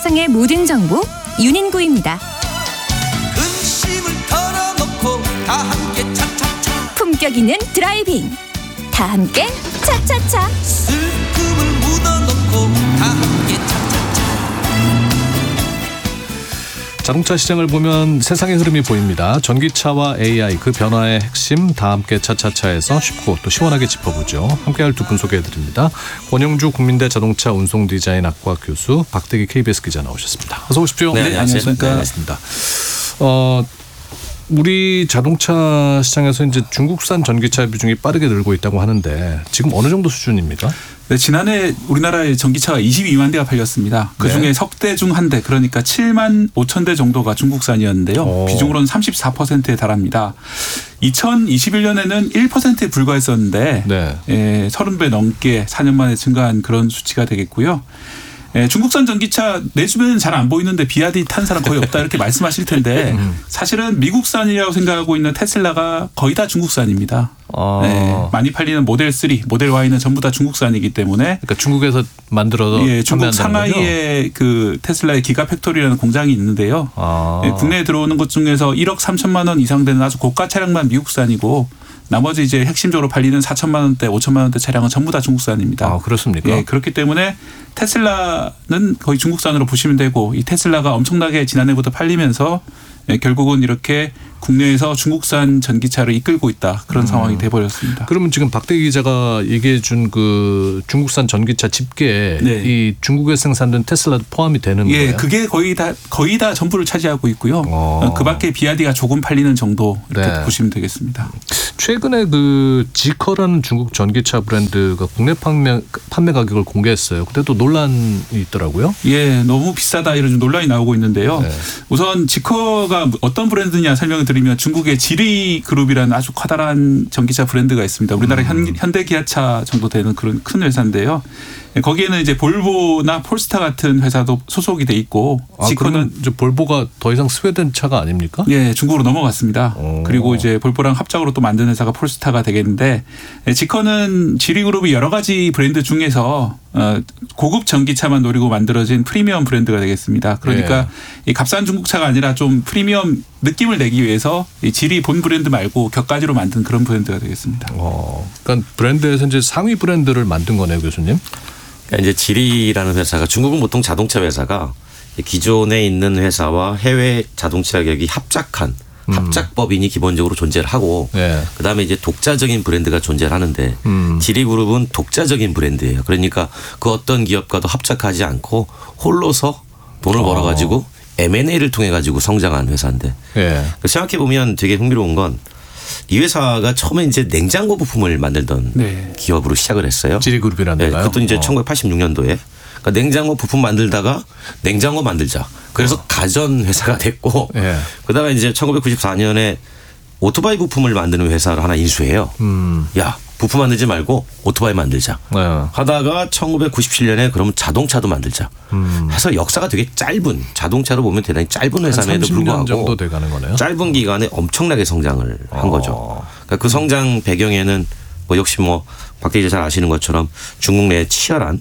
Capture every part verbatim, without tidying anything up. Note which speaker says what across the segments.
Speaker 1: 세상의 모든 정보 윤인구입니다.
Speaker 2: 근심을 털어놓고 다 함께 차차차.
Speaker 1: 품격 있는 드라이빙 다 함께 차차차.
Speaker 2: 슬픔을 묻어놓고 다 함께 차차차.
Speaker 3: 자동차 시장을 보면 세상의 흐름이 보입니다. 전기차와 에이아이 그 변화의 핵심 다 함께 차차차에서 쉽고 또 시원하게 짚어보죠. 함께할 두 분 소개해드립니다. 권영주 국민대 자동차 운송디자인학과 교수, 박대기 케이비에스 기자 나오셨습니다. 어서 오십시오.
Speaker 4: 네, 네 안녕하십니까.
Speaker 3: 네, 반갑습니다. 어, 우리 자동차 시장에서 이제 중국산 전기차 비중이 빠르게 늘고 있다고 하는데 지금 어느 정도 수준입니까?
Speaker 4: 네, 지난해 우리나라의 전기차가 이십이만 대가 팔렸습니다. 그중에
Speaker 3: 네.
Speaker 4: 석 대 중 한 대, 그러니까 칠만 오천 대 정도가 중국산이었는데요.
Speaker 3: 오.
Speaker 4: 비중으로는 삼십사 퍼센트에 달합니다. 이천이십일 년에는 일 퍼센트에 불과했었는데
Speaker 3: 네.
Speaker 4: 예, 삼십 배 넘게 사 년 만에 증가한 그런 수치가 되겠고요. 예, 중국산 전기차 내 주변에는 잘 안 보이는데 비아디 탄 사람 거의 없다 이렇게 말씀하실 텐데 사실은 미국산이라고 생각하고 있는 테슬라가 거의 다 중국산입니다.
Speaker 3: 아.
Speaker 4: 네, 많이 팔리는 모델 삼, 모델 Y는 전부 다 중국산이기 때문에
Speaker 3: 그러니까 중국에서 만들어서
Speaker 4: 예, 중국
Speaker 3: 판매한다는
Speaker 4: 상하이에 그 테슬라의 기가 팩토리라는 공장이 있는데요.
Speaker 3: 아.
Speaker 4: 예, 국내에 들어오는 것 중에서 일억 삼천만 원 이상 되는 아주 고가 차량만 미국산이고 나머지 이제 핵심적으로 팔리는 사천만 원대, 오천만 원대 차량은 전부 다 중국산입니다.
Speaker 3: 아, 그렇습니까?
Speaker 4: 예, 그렇기 때문에 테슬라는 거의 중국산으로 보시면 되고 이 테슬라가 엄청나게 지난해부터 팔리면서 예, 결국은 이렇게 국내에서 중국산 전기차를 이끌고 있다. 그런 음. 상황이 돼버렸습니다.
Speaker 3: 그러면 지금 박대기 기자가 얘기해 준 그 중국산 전기차 집계에
Speaker 4: 네.
Speaker 3: 이 중국에 생산된 테슬라도 포함이 되는
Speaker 4: 예,
Speaker 3: 거예요?
Speaker 4: 그게 거의 다 거의 다 전부를 차지하고 있고요.
Speaker 3: 어.
Speaker 4: 그 밖에 비아디가 조금 팔리는 정도 이렇게
Speaker 3: 네.
Speaker 4: 보시면 되겠습니다.
Speaker 3: 최근에 그 지커라는 중국 전기차 브랜드가 국내 판매 판매 가격을 공개했어요. 근데 또 논란이 있더라고요.
Speaker 4: 예, 너무 비싸다 이런 논란이 나오고 있는데요.
Speaker 3: 네.
Speaker 4: 우선 지커가 어떤 브랜드냐 설명을 드리면 중국의 지리그룹이라는 아주 커다란 전기차 브랜드가 있습니다. 우리나라 음. 현대기아차 정도 되는 그런 큰 회사인데요. 거기에는 이제 볼보나 폴스타 같은 회사도 소속이 돼 있고
Speaker 3: 아,
Speaker 4: 지커는
Speaker 3: 이제 볼보가 더 이상 스웨덴 차가 아닙니까?
Speaker 4: 예, 중국으로 넘어갔습니다.
Speaker 3: 오.
Speaker 4: 그리고 이제 볼보랑 합작으로 또 만든 회사가 폴스타가 되겠는데 지커는 지리그룹이 여러 가지 브랜드 중에서 고급 전기차만 노리고 만들어진 프리미엄 브랜드가 되겠습니다. 그러니까
Speaker 3: 예.
Speaker 4: 이 값싼 중국차가 아니라 좀 프리미엄 느낌을 내기 위해서 이 지리 본 브랜드 말고 격가지로 만든 그런 브랜드가 되겠습니다.
Speaker 3: 어, 그러니까 브랜드에서 이제 상위 브랜드를 만든 거네요, 교수님.
Speaker 5: 그러니까 이제 지리라는 회사가 중국은 보통 자동차 회사가 기존에 있는 회사와 해외 자동차 가격이 합작한 음. 합작법인이 기본적으로 존재를 하고
Speaker 3: 네.
Speaker 5: 그다음에 이제 독자적인 브랜드가 존재를 하는데
Speaker 3: 음.
Speaker 5: 지리그룹은 독자적인 브랜드예요. 그러니까 그 어떤 기업과도 합작하지 않고 홀로서 돈을 어. 벌어가지고 엠 앤 에이를 통해 가지고 성장한 회사인데
Speaker 3: 네.
Speaker 5: 생각해 보면 되게 흥미로운 건 이 회사가 처음에 이제 냉장고 부품을 만들던 네. 기업으로 시작을 했어요.
Speaker 3: 지리그룹이라는
Speaker 5: 네,
Speaker 3: 데가요?
Speaker 5: 그것도 이제
Speaker 3: 어.
Speaker 5: 천구백팔십육 년도에 그러니까 냉장고 부품 만들다가 냉장고 만들자. 그래서 어. 가전 회사가 됐고 네. 그다음에 이제 천구백구십사 년에 오토바이 부품을 만드는 회사를 하나 인수해요. 음. 야, 부품 만들지 말고 오토바이 만들자. 네. 하다가 천구백구십칠 년에 그러면 자동차도 만들자. 음. 해서 역사가 되게 짧은 자동차로 보면 대단히 짧은 회사임에도 불구하고
Speaker 3: 삼십 년 정도 돼가는 거네요.
Speaker 5: 짧은 기간에 엄청나게 성장을 한
Speaker 3: 어.
Speaker 5: 거죠. 그러니까 그 성장 배경에는 뭐 역시 뭐 박 기자 잘 아시는 것처럼 중국 내에 치열한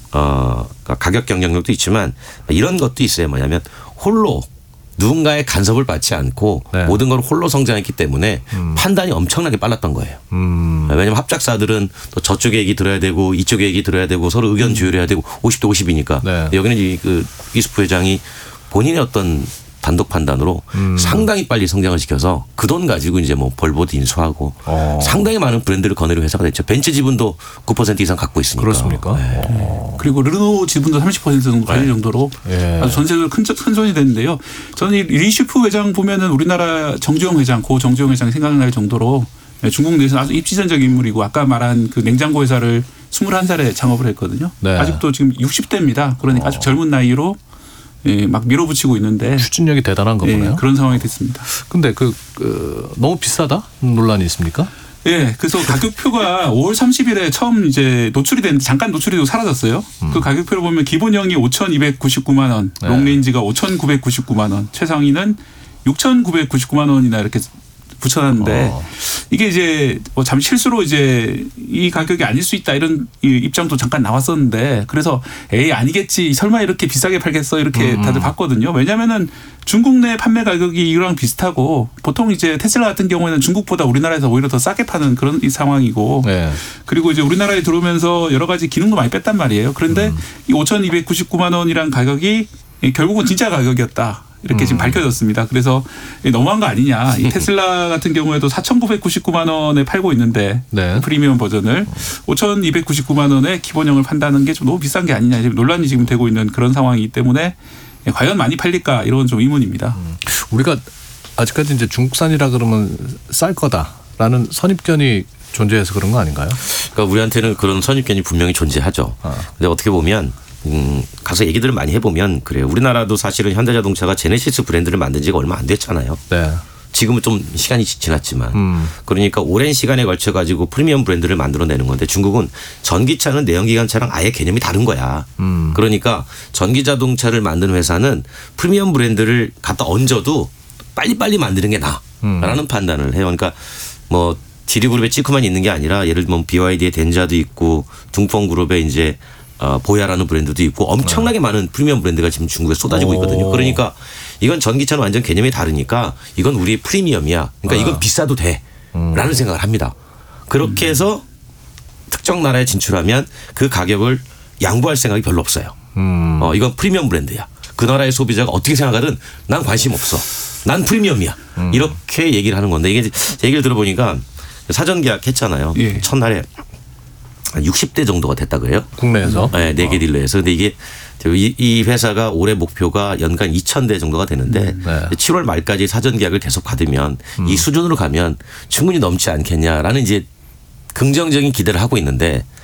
Speaker 5: 어 가격 경쟁력도 있지만 이런 것도 있어요. 뭐냐면 홀로 누군가의 간섭을 받지 않고 네. 모든 걸 홀로 성장했기 때문에 음. 판단이 엄청나게 빨랐던 거예요. 음. 왜냐하면 합작사들은 또 저쪽의 얘기 들어야 되고 이쪽의 얘기 들어야 되고 서로 의견 조율해야 되고 오십 대 오십이니까 네. 여기는 그 이수프 회장이 본인의 어떤 단독 판단으로 음. 상당히 빨리 성장을 시켜서 그 돈 가지고 이제 뭐 볼보도 인수하고 어. 상당히 많은 브랜드를 거느리는 회사가 됐죠. 벤츠 지분도 구 퍼센트 이상 갖고 있으니까.
Speaker 3: 그렇습니까? 네.
Speaker 4: 어. 그리고 르노 지분도 삼십 퍼센트 정도 가질 네. 정도로 네. 아주 전세적으로 큰, 큰 손이 됐는데요. 저는 이 리슈프 회장 보면은 우리나라 정주영 회장, 고 정주영 회장이 생각날 정도로 중국 내에서 아주 입지전적 인물이고 아까 말한 그 냉장고 회사를 스물한 살에 창업을 했거든요. 네. 아직도 지금 육십 대입니다. 그러니까 어. 아주 젊은 나이로 예, 막 밀어붙이고 있는데
Speaker 3: 추진력이 대단한 거보네요.
Speaker 4: 예, 그런 상황이 됐습니다.
Speaker 3: 근데 그, 그 너무 비싸다 논란이 있습니까?
Speaker 4: 예, 그래서 가격표가 오월 삼십일에 처음 이제 노출이 됐는데 잠깐 노출이 되고 사라졌어요. 음. 그 가격표를 보면 기본형이 오천이백구십구만 원, 네. 롱레인지가 오천구백구십구만 원, 최상위는 육천구백구십구만 원이나 이렇게 붙여놨는데
Speaker 3: 어.
Speaker 4: 이게 이제 뭐 잠시 실수로 이제 이 가격이 아닐 수 있다 이런 입장도 잠깐 나왔었는데 그래서 에이 아니겠지 설마 이렇게 비싸게 팔겠어 이렇게
Speaker 3: 음.
Speaker 4: 다들 봤거든요. 왜냐하면은 중국 내 판매 가격이 이거랑 비슷하고 보통 이제 테슬라 같은 경우에는 중국보다 우리나라에서 오히려 더 싸게 파는 그런 이 상황이고
Speaker 3: 네.
Speaker 4: 그리고 이제 우리나라에 들어오면서 여러 가지 기능도 많이 뺐단 말이에요. 그런데
Speaker 3: 음.
Speaker 4: 이 오천이백구십구만 원이란 가격이 결국은 진짜 가격이었다. 이렇게 지금
Speaker 3: 음.
Speaker 4: 밝혀졌습니다. 그래서 너무한 거 아니냐. 이 테슬라 같은 경우에도 사천구백구십구만 원에 팔고 있는데
Speaker 3: 네.
Speaker 4: 프리미엄 버전을 오천이백구십구만 원에 기본형을 판다는 게 좀 너무 비싼 게 아니냐. 지금 논란이 지금 되고 있는 그런 상황이기 때문에 과연 많이 팔릴까 이런 좀 의문입니다.
Speaker 3: 음. 우리가 아직까지 이제 중국산이라 그러면 쌀 거다라는 선입견이 존재해서 그런 거 아닌가요?
Speaker 5: 그러니까 우리한테는 그런 선입견이 분명히 존재하죠.
Speaker 3: 아.
Speaker 5: 근데 어떻게 보면 음, 가서 얘기들을 많이 해보면 그래요. 우리나라도 사실은 현대자동차가 제네시스 브랜드를 만든 지가 얼마 안 됐잖아요.
Speaker 3: 네.
Speaker 5: 지금은 좀 시간이 지났지만
Speaker 3: 음.
Speaker 5: 그러니까 오랜 시간에 걸쳐 가지고 프리미엄 브랜드를 만들어내는 건데 중국은 전기차는 내연기관차랑 아예 개념이 다른 거야.
Speaker 3: 음.
Speaker 5: 그러니까 전기자동차를 만드는 회사는 프리미엄 브랜드를 갖다 얹어도 빨리빨리 만드는 게 나아라는
Speaker 3: 음.
Speaker 5: 판단을 해요. 그러니까 뭐 지리그룹에 찌크만 있는 게 아니라 예를 들면 비와이디의 덴자도 있고 둥펑그룹에 이제 어, 보야라는 브랜드도 있고 엄청나게 많은 프리미엄 브랜드가 지금 중국에 쏟아지고 있거든요.
Speaker 3: 오.
Speaker 5: 그러니까 이건 전기차는 완전 개념이 다르니까 이건 우리의 프리미엄이야. 그러니까 이건
Speaker 3: 아.
Speaker 5: 비싸도 돼.
Speaker 3: 음.
Speaker 5: 라는 생각을 합니다. 그렇게 해서 특정 나라에 진출하면 그 가격을 양보할 생각이 별로 없어요.
Speaker 3: 음.
Speaker 5: 어, 이건 프리미엄 브랜드야. 그 나라의 소비자가 어떻게 생각하든 난 관심 없어. 난 프리미엄이야.
Speaker 3: 음.
Speaker 5: 이렇게 얘기를 하는 건데 이게 얘기를 들어보니까 사전 계약 했잖아요.
Speaker 4: 예.
Speaker 5: 첫날에 한 육십 대 정도가 됐다 그래요.
Speaker 3: 국내에서.
Speaker 5: 네, 네 개 딜러에서. 근데 이게 이, 이 회사가 올해 목표가 연간 이천 대 정도가 되는데
Speaker 3: 네.
Speaker 5: 칠월 말까지 사전 계약을 계속 받으면
Speaker 3: 음.
Speaker 5: 이 수준으로 가면 충분히 넘지 않겠냐라는 이제 긍정적인 기대를 하고 있는데